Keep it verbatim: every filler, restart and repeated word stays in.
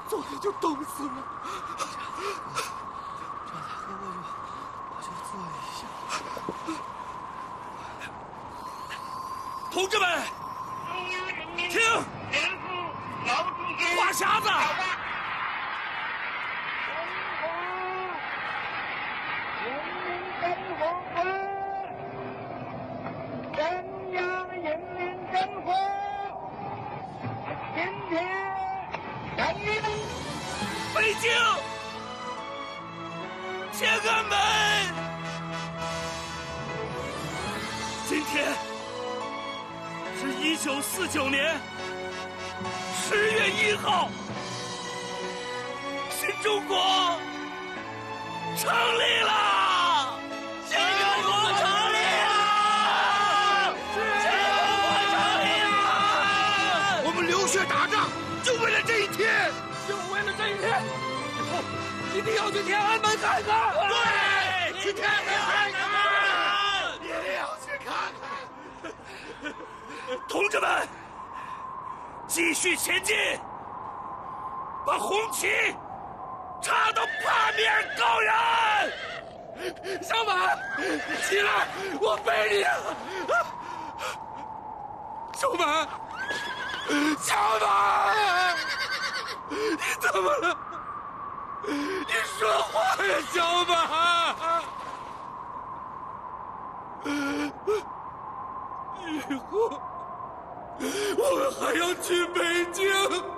走着就冻死了。 这样喝过就我就坐一下。 同志们，听，话匣子。 北京天安门，今天是一九四九年十月一号，新中国成立了！新中国成立了！新中国成立了！ 我们流血打仗，就为了这一天。 就为了这一天，以后一定要去天安门看看。 对，去天安门看看，一定要去看看。 同志们，继续前进，把红旗插到八面高原。小马，起来，我背你啊！小马，小马。 你怎么了？你说话呀，小马！以后我们还要去北京。